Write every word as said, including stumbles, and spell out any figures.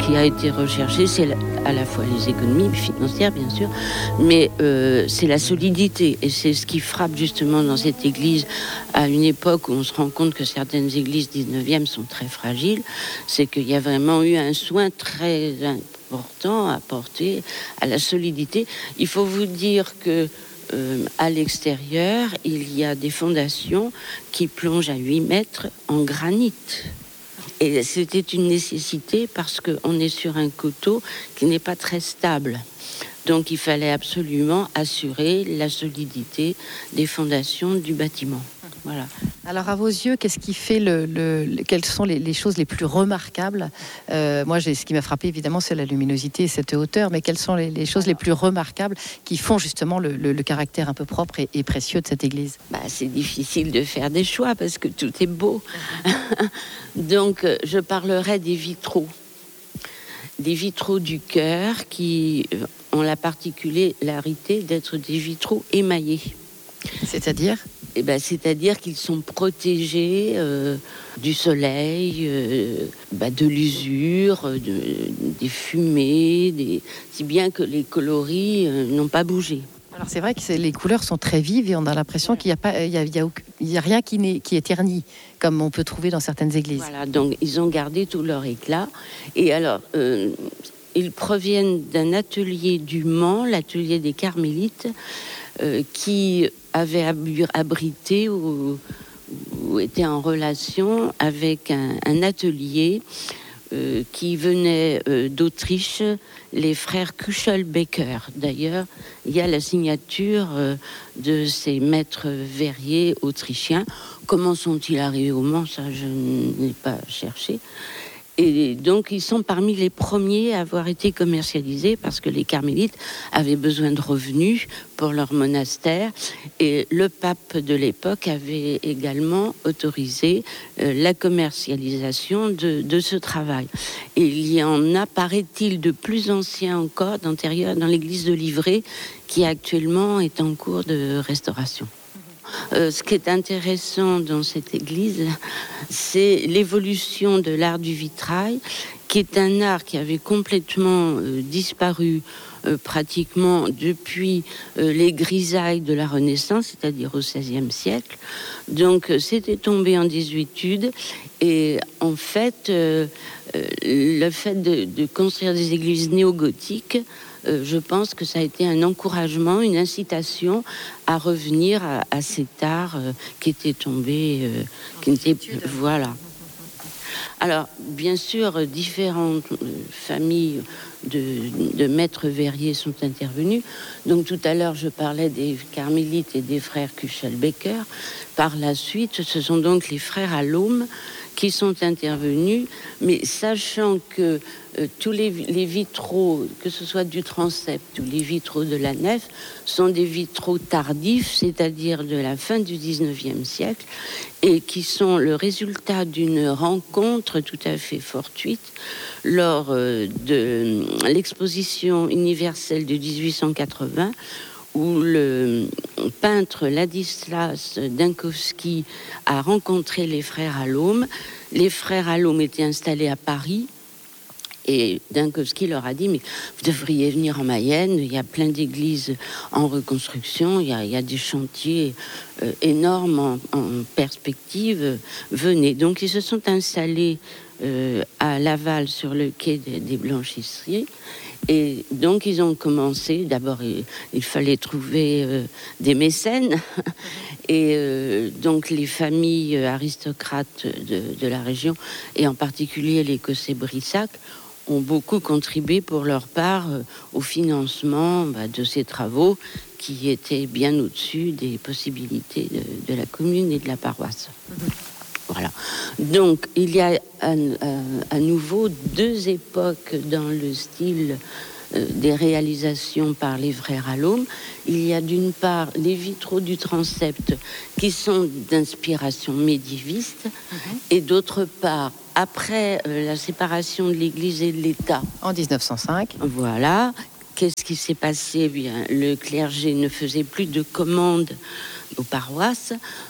qui a été recherché, c'est à la fois les économies financières, bien sûr, mais euh, c'est la solidité. Et c'est ce qui frappe justement dans cette église à une époque où on se rend compte que certaines églises dix-neuvième sont très fragiles. C'est qu'il y a vraiment eu un soin très important à apporter à la solidité. Il faut vous dire que Euh, à l'extérieur, il y a des fondations qui plongent à huit mètres en granit. Et c'était une nécessité parce qu'on est sur un coteau qui n'est pas très stable. Donc il fallait absolument assurer la solidité des fondations du bâtiment. Voilà. Alors à vos yeux, qu'est-ce qui fait le, le, le quelles sont les, les choses les plus remarquables? euh, Moi, j'ai, ce qui m'a frappé évidemment, c'est la luminosité et cette hauteur. Mais quelles sont les, les choses les plus remarquables qui font justement le, le, le caractère un peu propre et, et précieux de cette église? Bah, c'est difficile de faire des choix parce que tout est beau. Donc, je parlerai des vitraux, des vitraux du chœur qui ont la particularité d'être des vitraux émaillés. C'est-à-dire? Eh ben, c'est-à-dire qu'ils sont protégés euh, du soleil, euh, bah, de l'usure, de, des fumées, des... si bien que les coloris euh, n'ont pas bougé. Alors c'est vrai que c'est, les couleurs sont très vives et on a l'impression qu'il n'y a pas, il y a, il y a, il y a rien qui, n'est, qui est terni, comme on peut trouver dans certaines églises. Voilà, donc ils ont gardé tout leur éclat. Et alors, euh, ils proviennent d'un atelier du Mans, l'atelier des Carmélites, euh, qui avait abrité ou, ou était en relation avec un, un atelier euh, qui venait euh, d'Autriche, les frères Kuchelbecker. D'ailleurs, il y a la signature euh, de ces maîtres verriers autrichiens. Comment sont-ils arrivés au Mans? Ça, je n'ai pas cherché. Et donc, ils sont parmi les premiers à avoir été commercialisés parce que les carmélites avaient besoin de revenus pour leur monastère. Et le pape de l'époque avait également autorisé euh, la commercialisation de, de ce travail. Et il y en a, paraît-il, de plus anciens encore, d'antérieurs, dans l'église de Livray, qui actuellement est en cours de restauration. Euh, ce qui est intéressant dans cette église, c'est l'évolution de l'art du vitrail, qui est un art qui avait complètement euh, disparu euh, pratiquement depuis euh, les grisailles de la Renaissance, c'est-à-dire au seizième siècle. Donc, euh, c'était tombé en désuétude. Et en fait, euh, euh, le fait de, de construire des églises néo-gothiques, Euh, je pense que ça a été un encouragement, une incitation à revenir à, à cet art euh, qui était tombé, euh, qui n'était voilà. Alors, bien sûr, différentes euh, familles de, de maîtres verriers sont intervenues. Donc, tout à l'heure, je parlais des carmélites et des frères Kuchelbecker. Par la suite, ce sont donc les frères Allôme qui sont intervenus, mais sachant que euh, tous les, les vitraux, que ce soit du transept ou les vitraux de la nef, sont des vitraux tardifs, c'est-à-dire de la fin du dix-neuvième siècle, et qui sont le résultat d'une rencontre tout à fait fortuite lors euh, de l'exposition universelle de dix-huit cent quatre-vingts, où le peintre Ladislas Dinkowski a rencontré les frères Allôme. Les frères Allôme étaient installés à Paris. Et Dinkowski leur a dit, mais vous devriez venir en Mayenne, il y a plein d'églises en reconstruction, il y a, il y a des chantiers euh, énormes en, en perspective, venez. Donc ils se sont installés euh, à Laval sur le quai des, des blanchisseries. Et donc, ils ont commencé. D'abord, il, il fallait trouver euh, des mécènes. Et euh, donc, les familles aristocrates de, de la région, et en particulier les Cossé-Brissac, ont beaucoup contribué pour leur part euh, au financement bah, de ces travaux qui étaient bien au-dessus des possibilités de, de la commune et de la paroisse. Voilà. Donc, il y a à, à, à nouveau deux époques dans le style euh, des réalisations par les frères Allôme. Il y a d'une part les vitraux du transept qui sont d'inspiration médiéviste, mmh. et d'autre part, après euh, la séparation de l'Église et de l'État. En dix-neuf cent cinq. Voilà. Qu'est-ce qui s'est passé? Eh bien, le clergé ne faisait plus de commandes aux paroisses.